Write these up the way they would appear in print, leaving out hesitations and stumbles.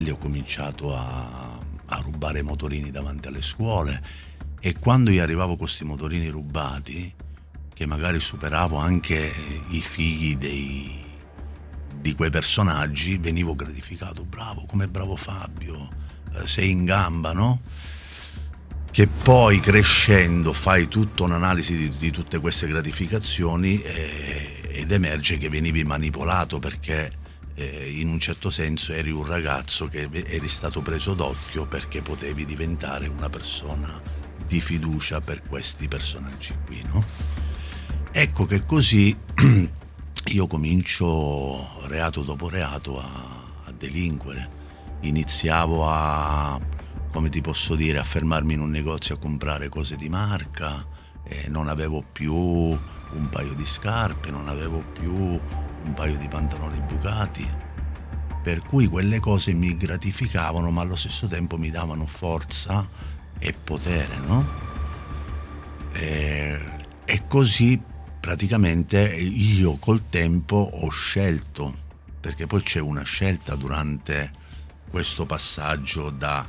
ho cominciato a rubare motorini davanti alle scuole, e quando io arrivavo con questi motorini rubati, che magari superavo anche i figli di quei personaggi, venivo gratificato. Bravo, come bravo Fabio, sei in gamba, no? Che poi crescendo fai tutta un'analisi di tutte queste gratificazioni, ed emerge che venivi manipolato, perché in un certo senso eri un ragazzo che eri stato preso d'occhio perché potevi diventare una persona di fiducia per questi personaggi qui, no? Ecco che così io comincio reato dopo reato a delinquere. Iniziavo come ti posso dire, a fermarmi in un negozio a comprare cose di marca, e non avevo più un paio di scarpe, non avevo più un paio di pantaloni bucati, per cui quelle cose mi gratificavano, ma allo stesso tempo mi davano forza e potere, no? E così praticamente io col tempo ho scelto, perché poi c'è una scelta durante questo passaggio da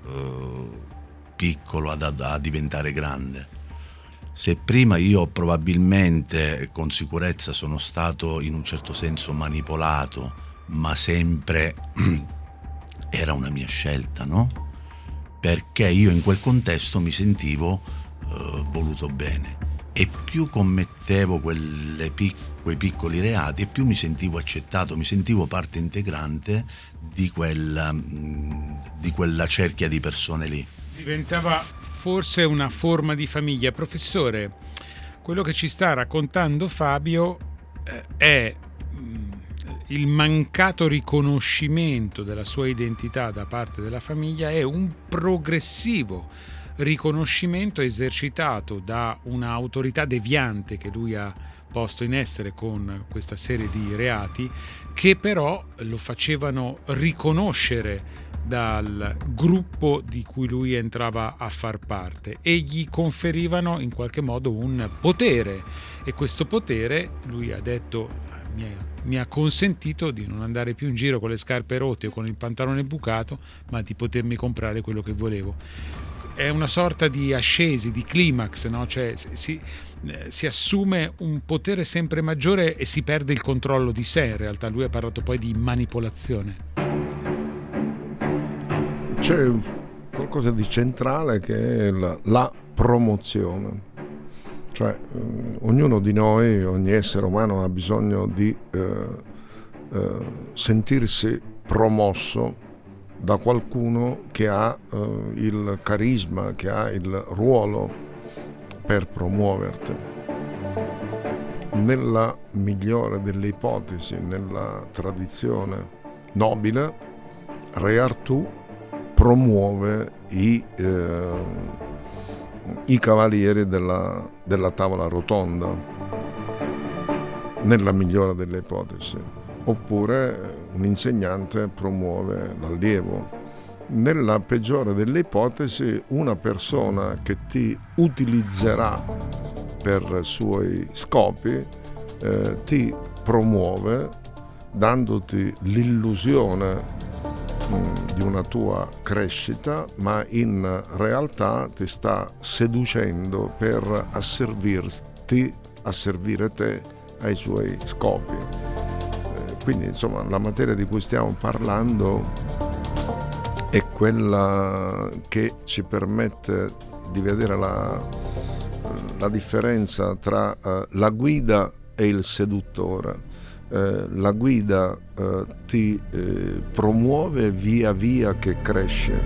piccolo a diventare grande. Se prima io probabilmente con sicurezza sono stato in un certo senso manipolato, ma sempre era una mia scelta, no? Perché io in quel contesto mi sentivo voluto bene, e più commettevo quei piccoli reati, e più mi sentivo accettato, mi sentivo parte integrante di quella cerchia di persone lì. Diventava forse una forma di famiglia. Professore, quello che ci sta raccontando Fabio è il mancato riconoscimento della sua identità da parte della famiglia, è un progressivo riconoscimento esercitato da un'autorità deviante che lui ha posto in essere con questa serie di reati, che però lo facevano riconoscere dal gruppo di cui lui entrava a far parte, e gli conferivano in qualche modo un potere, e questo potere, lui ha detto, mi ha consentito di non andare più in giro con le scarpe rotte o con il pantalone bucato, ma di potermi comprare quello che volevo. È una sorta di ascesi, di climax, no? Cioè si assume un potere sempre maggiore e si perde il controllo di sé. In realtà lui ha parlato poi di manipolazione. C'è qualcosa di centrale che è la promozione. Cioè ognuno di noi, ogni essere umano ha bisogno di sentirsi promosso da qualcuno che ha il carisma, che ha il ruolo per promuoverti. Nella migliore delle ipotesi, nella tradizione nobile, Re Artù promuove i cavalieri della tavola rotonda, nella migliore delle ipotesi. Oppure un insegnante promuove l'allievo. Nella peggiore delle ipotesi, una persona che ti utilizzerà per suoi scopi ti promuove dandoti l'illusione di una tua crescita, ma in realtà ti sta seducendo per asservire te ai suoi scopi. Quindi insomma la materia di cui stiamo parlando è quella che ci permette di vedere la differenza tra la guida e il seduttore. La guida ti promuove via via che cresce.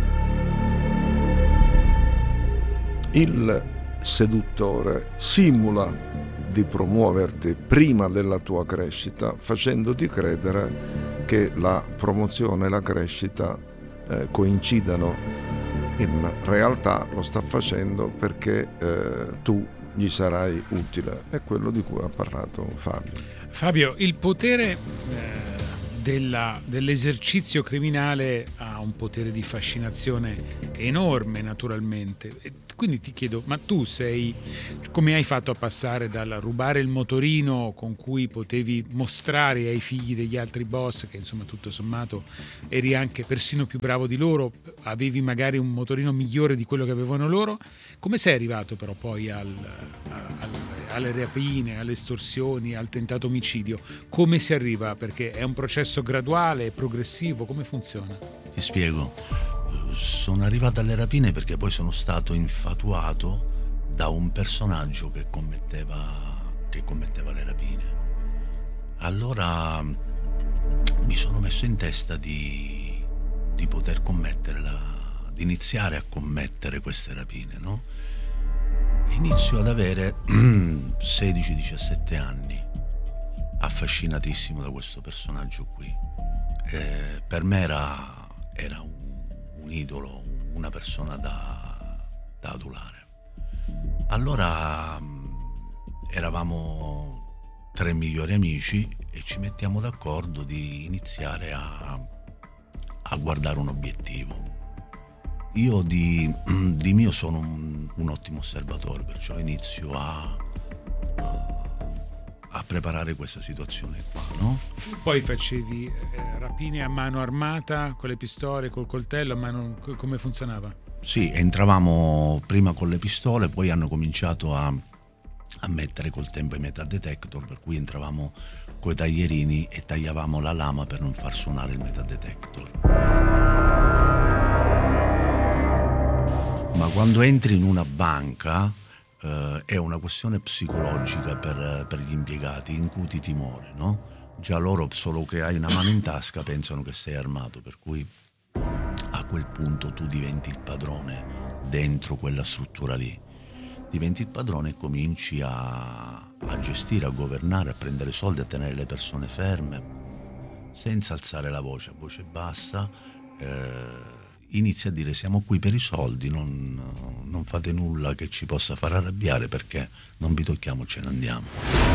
Il seduttore simula di promuoverti prima della tua crescita, facendoti credere che la promozione e la crescita coincidano. In realtà lo sta facendo perché tu gli sarai utile. È quello di cui ha parlato Fabio. Fabio, il potere dell'esercizio criminale ha un potere di fascinazione enorme, naturalmente. E quindi ti chiedo, ma tu come hai fatto a passare dal rubare il motorino con cui potevi mostrare ai figli degli altri boss che insomma tutto sommato eri anche persino più bravo di loro, avevi magari un motorino migliore di quello che avevano loro, come sei arrivato però poi alle rapine, alle estorsioni, al tentato omicidio? Come si arriva? Perché è un processo graduale, progressivo, come funziona? Ti spiego. Sono arrivato alle rapine perché poi sono stato infatuato da un personaggio che commetteva le rapine. Allora mi sono messo in testa di poter di iniziare a commettere queste rapine, no? Inizio ad avere 16-17 anni, affascinatissimo da questo personaggio qui. Per me era un idolo, una persona da adulare. Allora eravamo 3 migliori amici e ci mettiamo d'accordo di iniziare a guardare un obiettivo. Io di mio sono un ottimo osservatore, perciò inizio a preparare questa situazione qua, no? Poi facevi rapine a mano armata, con le pistole, col coltello, a mano, come funzionava? Sì, entravamo prima con le pistole, poi hanno cominciato a mettere col tempo i metal detector, per cui entravamo coi taglierini e tagliavamo la lama per non far suonare il metal detector. Ma quando entri in una banca è una questione psicologica per gli impiegati, incuti timore, no? Già loro, solo che hai una mano in tasca, pensano che sei armato, per cui a quel punto tu diventi il padrone dentro quella struttura lì. Diventi il padrone e cominci a gestire, a governare, a prendere soldi, a tenere le persone ferme, senza alzare la voce, a voce bassa. Inizia a dire: siamo qui per i soldi, non fate nulla che ci possa far arrabbiare, perché non vi tocchiamo, ce ne andiamo.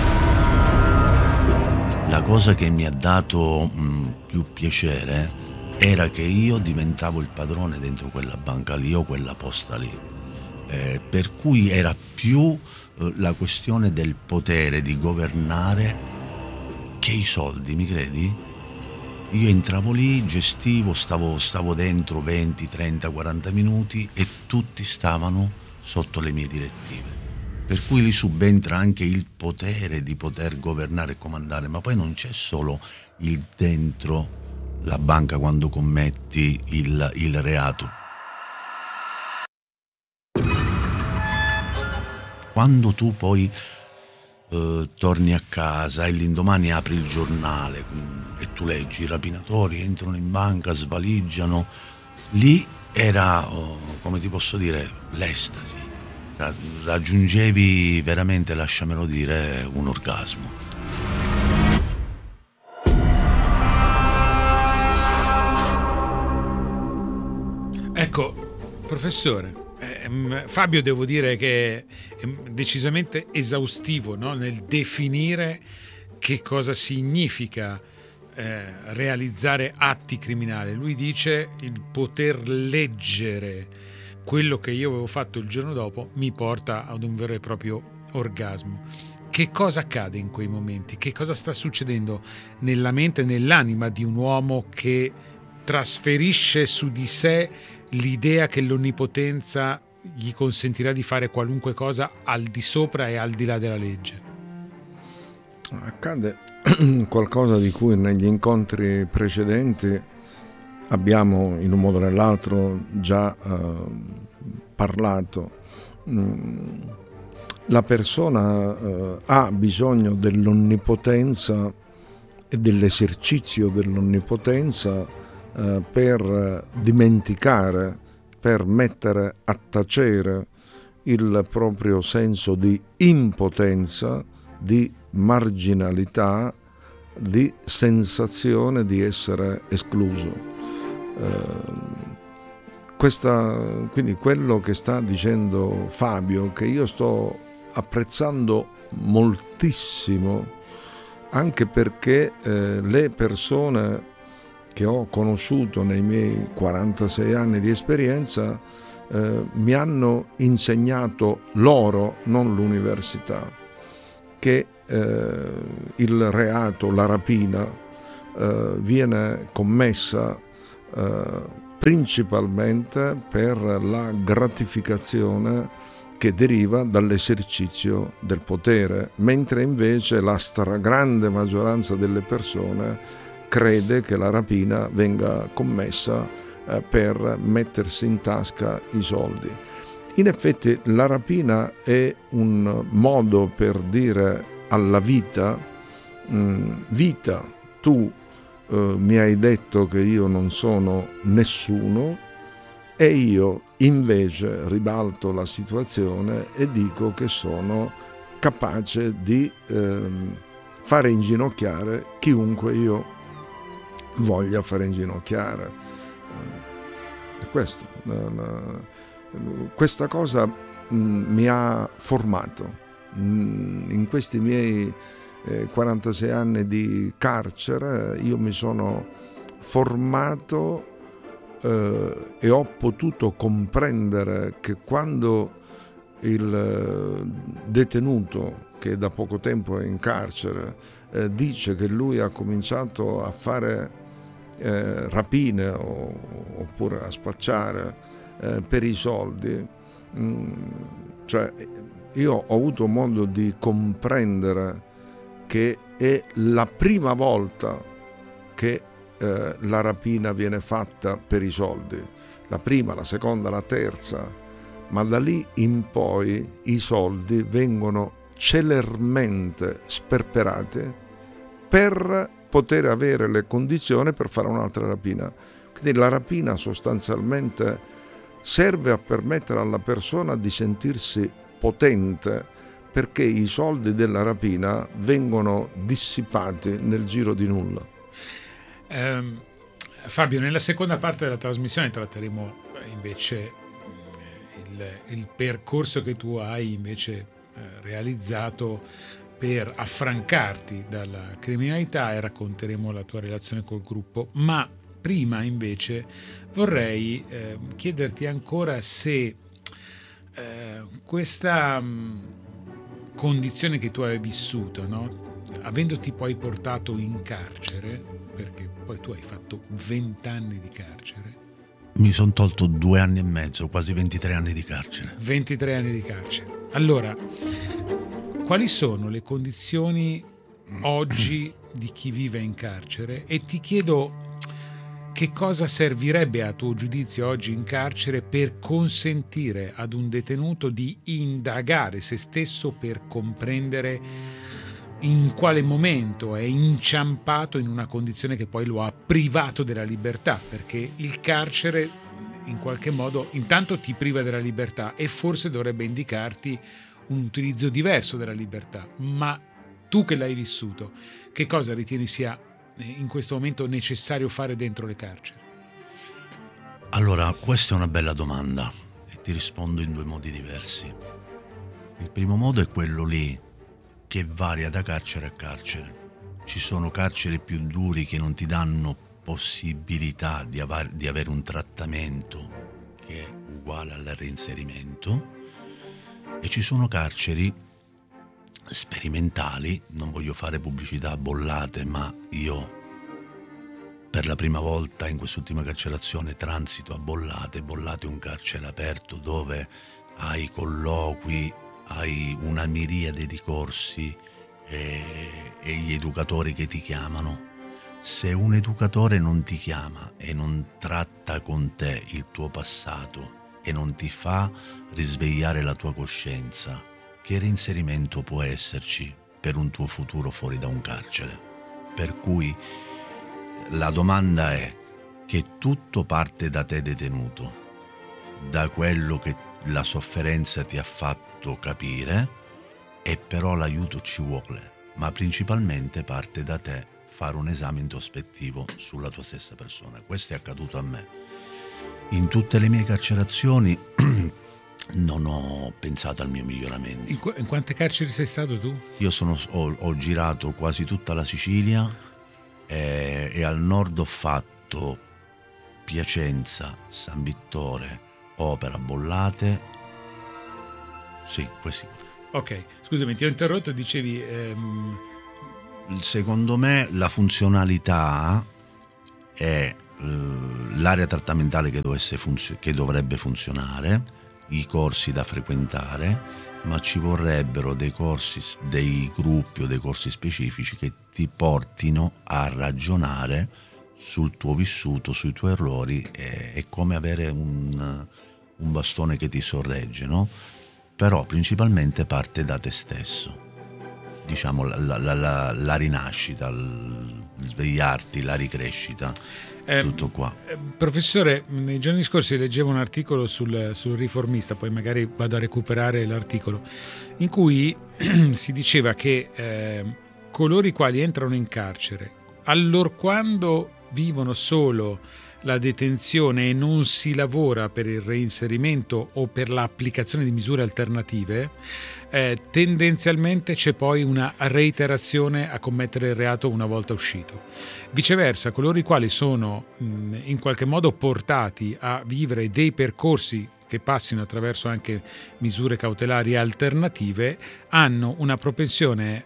La cosa che mi ha dato più piacere era che io diventavo il padrone dentro quella banca lì o quella posta lì, per cui era più la questione del potere di governare che i soldi, mi credi? Io entravo lì, gestivo, stavo dentro 20, 30, 40 minuti e tutti stavano sotto le mie direttive. Per cui lì subentra anche il potere di poter governare e comandare, ma poi non c'è solo il dentro la banca quando commetti il reato. Quando tu poi torni a casa e l'indomani apri il giornale e tu leggi: i rapinatori entrano in banca, svaligiano, lì era, come ti posso dire, l'estasi. Raggiungevi veramente, lasciamelo dire, un orgasmo. Ecco, professore, Fabio, devo dire che è decisamente esaustivo, no? Nel definire che cosa significa realizzare atti criminali. Lui dice: il poter leggere quello che io avevo fatto il giorno dopo mi porta ad un vero e proprio orgasmo. Che cosa accade in quei momenti? Che cosa sta succedendo nella mente e nell'anima di un uomo che trasferisce su di sé l'idea che l'onnipotenza gli consentirà di fare qualunque cosa al di sopra e al di là della legge? Accade qualcosa di cui negli incontri precedenti abbiamo in un modo o nell'altro già parlato. La persona ha bisogno dell'onnipotenza e dell'esercizio dell'onnipotenza per dimenticare, per mettere a tacere il proprio senso di impotenza, di marginalità, di sensazione di essere escluso. Quindi quello che sta dicendo Fabio, che io sto apprezzando moltissimo, anche perché le persone che ho conosciuto nei miei 46 anni di esperienza mi hanno insegnato loro, non l'università, che il reato, la rapina, viene commessa principalmente per la gratificazione che deriva dall'esercizio del potere, mentre invece la stragrande maggioranza delle persone crede che la rapina venga commessa per mettersi in tasca i soldi. In effetti la rapina è un modo per dire alla vita, vita, tu mi hai detto che io non sono nessuno, e io invece ribalto la situazione e dico che sono capace di fare inginocchiare chiunque io voglia fare inginocchiare. È questo. Questa cosa mi ha formato. In questi miei 46 anni di carcere io mi sono formato e ho potuto comprendere che quando il detenuto che da poco tempo è in carcere dice che lui ha cominciato a fare rapine oppure a spacciare per i soldi, cioè io ho avuto modo di comprendere che è la prima volta che la rapina viene fatta per i soldi, la prima, la seconda, la terza, ma da lì in poi i soldi vengono celermente sperperati per poter avere le condizioni per fare un'altra rapina. Quindi la rapina sostanzialmente serve a permettere alla persona di sentirsi potente, perché i soldi della rapina vengono dissipati nel giro di nulla. Fabio, nella seconda parte della trasmissione tratteremo invece il percorso che tu hai invece realizzato per affrancarti dalla criminalità, e racconteremo la tua relazione col gruppo. Ma prima invece vorrei chiederti ancora se questa condizione che tu hai vissuto, no? Avendoti poi portato in carcere, perché poi tu hai fatto 20 anni di carcere. Mi sono tolto 2 anni e mezzo, quasi 23 anni di carcere. 23 anni di carcere. Allora, quali sono le condizioni oggi di chi vive in carcere? E ti chiedo che cosa servirebbe a tuo giudizio oggi in carcere per consentire ad un detenuto di indagare se stesso, per comprendere in quale momento è inciampato in una condizione che poi lo ha privato della libertà, perché il carcere in qualche modo intanto ti priva della libertà e forse dovrebbe indicarti un utilizzo diverso della libertà. Ma tu che l'hai vissuto, che cosa ritieni sia in questo momento necessario fare dentro le carceri? Allora, questa è una bella domanda e ti rispondo in 2 modi diversi. Il primo modo è quello lì che varia da carcere a carcere. Ci sono carceri più duri che non ti danno possibilità di avere un trattamento che è uguale al reinserimento, e ci sono carceri sperimentali. Non voglio fare pubblicità a bollate, ma io per la prima volta in quest'ultima carcerazione transito a Bollate. Bollate è un carcere aperto dove hai colloqui, hai una miriade di corsi e gli educatori che ti chiamano. Se un educatore non ti chiama e non tratta con te il tuo passato e non ti fa risvegliare la tua coscienza, che reinserimento può esserci per un tuo futuro fuori da un carcere? Per cui la domanda è che tutto parte da te detenuto, da quello che la sofferenza ti ha fatto capire, e però l'aiuto ci vuole, ma principalmente parte da te fare un esame introspettivo sulla tua stessa persona. Questo è accaduto a me. In tutte le mie carcerazioni non ho pensato al mio miglioramento. In quante carceri sei stato tu? Io ho girato quasi tutta la Sicilia e al nord ho fatto Piacenza, San Vittore, Opera, Bollate. Sì, questi. Ok, scusami, ti ho interrotto, dicevi... Secondo me la funzionalità è l'area trattamentale che dovrebbe funzionare, i corsi da frequentare, ma ci vorrebbero dei corsi, dei gruppi o dei corsi specifici che ti portino a ragionare sul tuo vissuto, sui tuoi errori. È come avere un bastone che ti sorregge, no? Però principalmente parte da te stesso, diciamo la rinascita, il svegliarti, la ricrescita, tutto qua. Professore, nei giorni scorsi leggevo un articolo sul Riformista, poi magari vado a recuperare l'articolo, in cui si diceva che coloro i quali entrano in carcere, allorquando vivono solo la detenzione e non si lavora per il reinserimento o per l'applicazione di misure alternative, tendenzialmente c'è poi una reiterazione a commettere il reato una volta uscito. Viceversa, coloro i quali sono in qualche modo portati a vivere dei percorsi che passino attraverso anche misure cautelari alternative hanno una propensione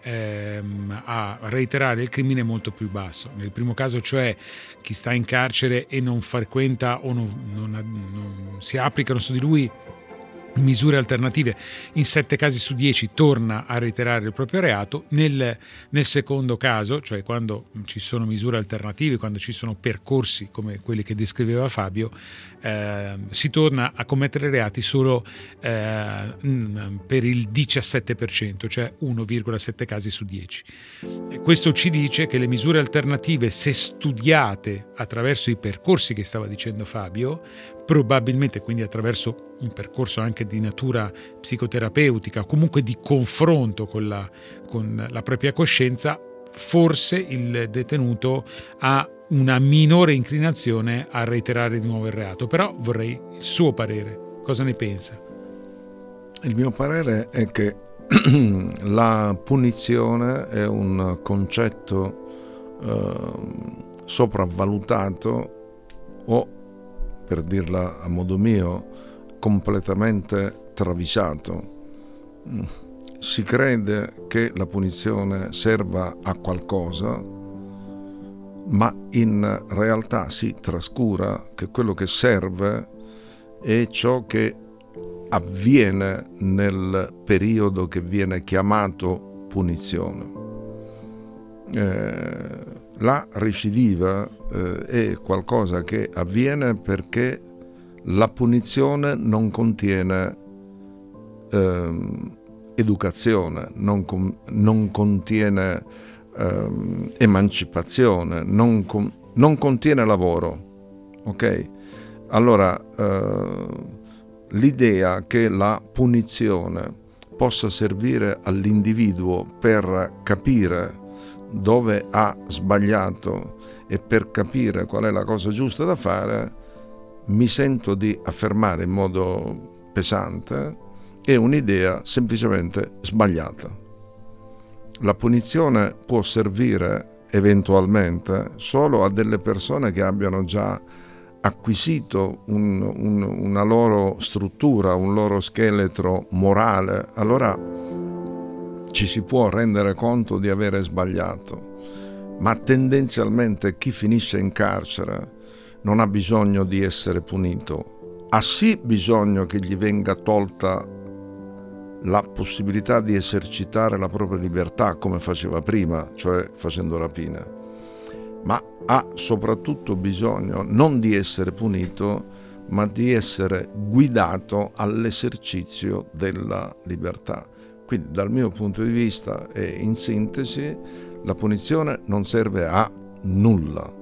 a reiterare il crimine molto più basso. Nel primo caso, cioè chi sta in carcere e non frequenta o non si applicano su di lui misure alternative, in 7 casi su 10 torna a reiterare il proprio reato. Nel secondo caso, cioè quando ci sono misure alternative, quando ci sono percorsi come quelli che descriveva Fabio, si torna a commettere reati solo per il 17%, cioè 1,7 casi su 10. Questo ci dice che le misure alternative, se studiate attraverso i percorsi che stava dicendo Fabio, probabilmente quindi attraverso un percorso anche di natura psicoterapeutica o comunque di confronto con la propria coscienza, forse il detenuto ha una minore inclinazione a reiterare di nuovo il reato. Però vorrei il suo parere, cosa ne pensa? Il mio parere è che la punizione è un concetto sopravvalutato o, per dirla a modo mio, completamente travisato. Si crede che la punizione serva a qualcosa, ma in realtà si trascura che quello che serve è ciò che avviene nel periodo che viene chiamato punizione. La recidiva è qualcosa che avviene perché la punizione non contiene educazione, non contiene emancipazione, non contiene lavoro. Ok? Allora, l'idea che la punizione possa servire all'individuo per capire dove ha sbagliato e per capire qual è la cosa giusta da fare, mi sento di affermare in modo pesante, è un'idea semplicemente sbagliata. La punizione può servire eventualmente solo a delle persone che abbiano già acquisito una loro struttura, un loro scheletro morale. Allora ci si può rendere conto di avere sbagliato, ma tendenzialmente chi finisce in carcere non ha bisogno di essere punito, ha sì bisogno che gli venga tolta la possibilità di esercitare la propria libertà come faceva prima, cioè facendo rapine, ma ha soprattutto bisogno non di essere punito, ma di essere guidato all'esercizio della libertà. Quindi dal mio punto di vista e in sintesi, la punizione non serve a nulla.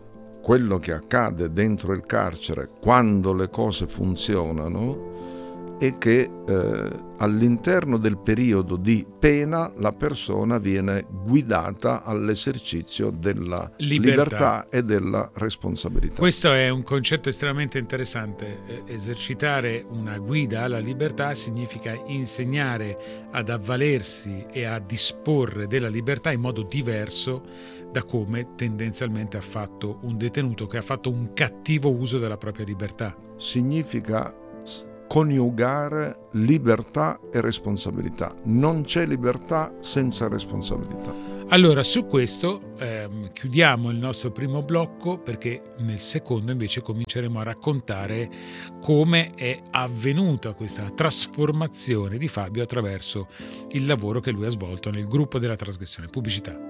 Quello che accade dentro il carcere quando le cose funzionano e che all'interno del periodo di pena la persona viene guidata all'esercizio della libertà e della responsabilità. Questo è un concetto estremamente interessante. Esercitare una guida alla libertà significa insegnare ad avvalersi e a disporre della libertà in modo diverso da come tendenzialmente ha fatto un detenuto che ha fatto un cattivo uso della propria libertà. Significa coniugare libertà e responsabilità. Non c'è libertà senza responsabilità. Allora, su questo chiudiamo il nostro primo blocco, perché nel secondo invece cominceremo a raccontare come è avvenuta questa trasformazione di Fabio attraverso il lavoro che lui ha svolto nel gruppo della trasgressione. Pubblicità.